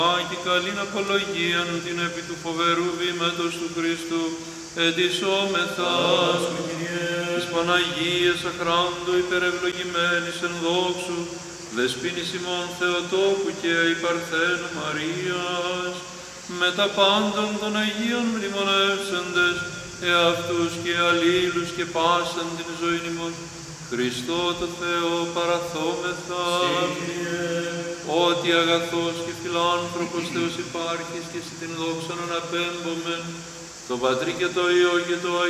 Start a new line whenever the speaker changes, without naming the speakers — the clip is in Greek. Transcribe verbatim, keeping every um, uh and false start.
και καλήν απολογίαν την επί του φοβερού βήματος του Χριστού, ετισόμεθα της Παναγίας αχράντου υπερευλογημένης εν δόξου, δεσποίνης ημών Θεοτόκου και η Παρθένου Μαρίας, με τα πάντων των Αγίων μνημονεύσαντες, εαυτούς και αλλήλους και πάσαν την ζωήν ημών, Χριστό το Θεό παραθόμεθα, ότι αγαθός και φιλάνθρωπος Θεός υπάρχεις και εσύ την δόξαν αναπέμπομεν, το Πατρί και το Υιό και το Αγίο